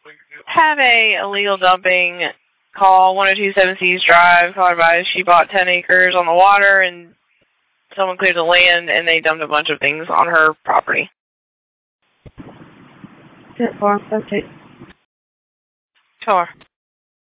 Have a illegal dumping call, 1027 Seas Drive, called by she bought 10 acres on the water and someone cleared the land and they dumped a bunch of things on her property. 10-4, okay. Sure.